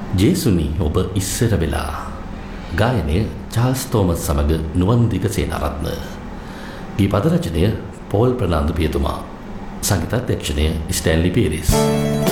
ජේසුනි ඔබ ඉස්සර වෙලා ගායනය චාල්ස් තෝමස් සමග නුවන් දිගසේනරත්න. ගී පද රචනය පෝල් ප්‍රනාන්දු පියතුමා. සංගීතාධ්‍යක්ෂණය ස්ටැන්ලි පීරිස්.